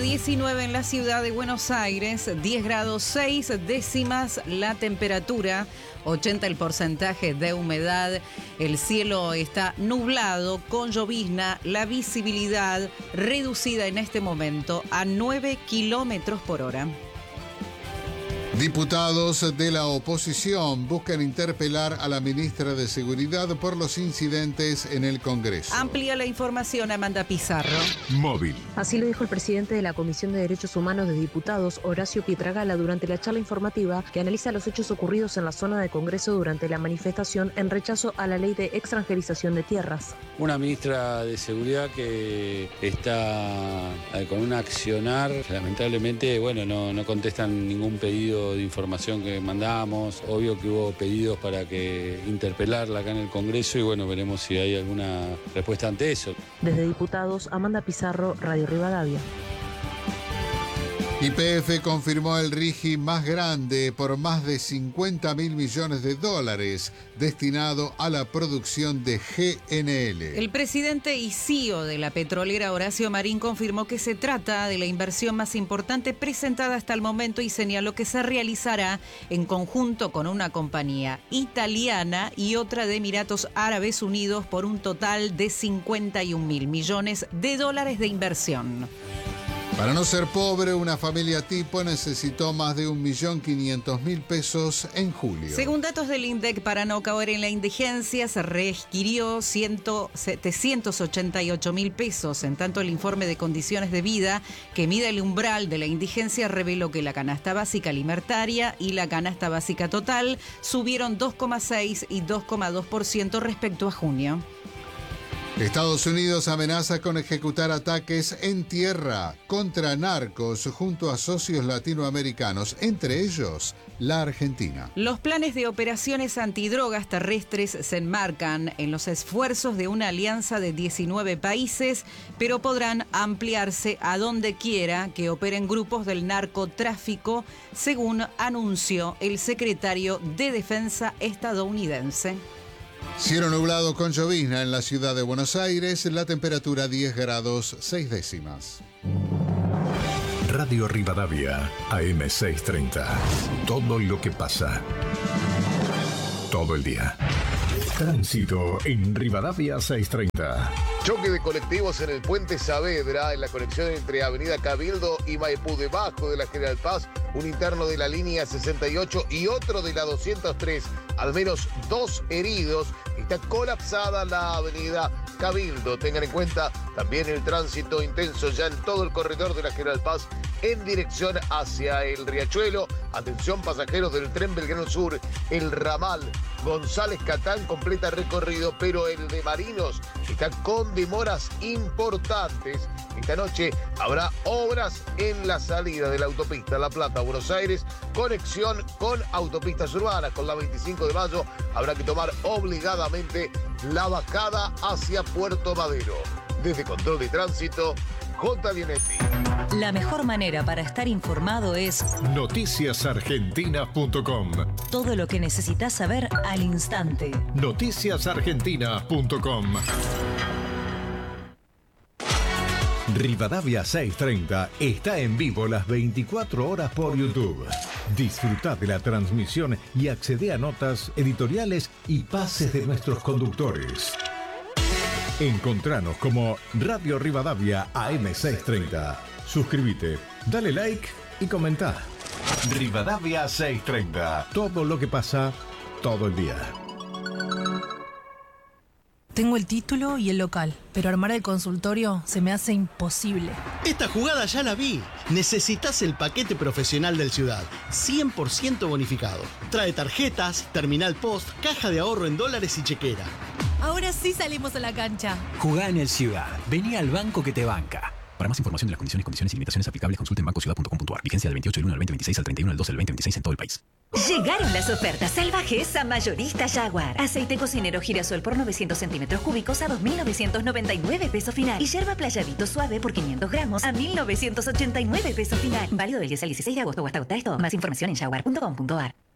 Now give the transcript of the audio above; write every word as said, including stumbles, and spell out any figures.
diecinueve en la ciudad de Buenos Aires, diez grados seis décimas la temperatura, ochenta el porcentaje de humedad, el cielo está nublado con llovizna, la visibilidad reducida en este momento a nueve kilómetros por hora. Diputados de la oposición buscan interpelar a la ministra de Seguridad por los incidentes en el Congreso. Amplía la información Amanda Pizarro. Móvil. Así lo dijo el presidente de la Comisión de Derechos Humanos de Diputados, Horacio Pietragala, durante la charla informativa que analiza los hechos ocurridos en la zona de Congreso durante la manifestación en rechazo a la ley de extranjerización de tierras. Una ministra de Seguridad que está con un accionar, lamentablemente, bueno, no, no contestan ningún pedido de información que mandamos. Obvio que hubo pedidos para que interpelarla acá en el Congreso y bueno, veremos si hay alguna respuesta ante eso. Desde Diputados, Amanda Pizarro, Radio Rivadavia. Y P F confirmó el RIGI más grande por más de cincuenta mil millones de dólares destinado a la producción de G N L. El presidente y C E O de la petrolera Horacio Marín confirmó que se trata de la inversión más importante presentada hasta el momento y señaló que se realizará en conjunto con una compañía italiana y otra de Emiratos Árabes Unidos por un total de cincuenta y un mil millones de dólares de inversión. Para no ser pobre, una familia tipo necesitó más de un millón quinientos mil pesos en julio. Según datos del INDEC, para no caer en la indigencia, se requirió setecientos ochenta y ocho mil pesos. En tanto, el informe de condiciones de vida que mide el umbral de la indigencia reveló que la canasta básica alimentaria y la canasta básica total subieron dos coma seis y dos coma dos por ciento respecto a junio. Estados Unidos amenaza con ejecutar ataques en tierra contra narcos junto a socios latinoamericanos, entre ellos la Argentina. Los planes de operaciones antidrogas terrestres se enmarcan en los esfuerzos de una alianza de diecinueve países, pero podrán ampliarse a donde quiera que operen grupos del narcotráfico, según anunció el secretario de Defensa estadounidense. Cielo nublado con llovizna en la ciudad de Buenos Aires, la temperatura diez grados seis décimas. Radio Rivadavia, A M seiscientos treinta. Todo lo que pasa. Todo el día. Tránsito en Rivadavia seiscientos treinta. Choque de colectivos en el Puente Saavedra, en la conexión entre Avenida Cabildo y Maipú, debajo de la General Paz, un interno de la línea sesenta y ocho y otro de la doscientos tres, al menos dos heridos. Está colapsada la Avenida Cabildo. Tengan en cuenta también el tránsito intenso ya en todo el corredor de la General Paz en dirección hacia el Riachuelo. Atención pasajeros del tren Belgrano Sur, el ramal González Catán completa recorrido, pero el de Marinos está con demoras importantes. Esta noche habrá obras en la salida de la autopista La Plata, Buenos Aires, conexión con autopistas urbanas. Con la veinticinco de mayo habrá que tomar obligadamente la bajada hacia Puerto Madero. Desde Control de Tránsito, J. Dienetti. La mejor manera para estar informado es noticias argentinas punto com. Todo lo que necesitas saber al instante. noticias argentinas punto com. Rivadavia seiscientos treinta está en vivo las veinticuatro horas por YouTube. Disfruta de la transmisión y accede a notas, editoriales y pases de nuestros conductores. Encontranos como Radio Rivadavia A M seiscientos treinta. Suscríbete, dale like y comenta. Rivadavia seiscientos treinta. Todo lo que pasa, todo el día. Tengo el título y el local, pero armar el consultorio se me hace imposible. Esta jugada ya la vi. Necesitas el paquete profesional del Ciudad, cien por ciento bonificado. Trae tarjetas, terminal post, caja de ahorro en dólares y chequera. Ahora sí salimos a la cancha. Jugá en el Ciudad. Vení al banco que te banca. Para más información de las condiciones, condiciones y limitaciones aplicables, consulte en banco ciudad punto com punto a r. Vigencia del veintiocho del uno al veinte veintiséis al treinta y uno del doce del veinte veintiséis en todo el país. Llegaron las ofertas salvajes a Mayorista Jaguar. Aceite cocinero girasol por novecientos centímetros cúbicos a dos mil novecientos noventa y nueve pesos final. Y yerba playadito suave por quinientos gramos a mil novecientos ochenta y nueve pesos final. Válido del diez al dieciséis de agosto o hasta agotar esto. Más información en jaguar punto com punto a r.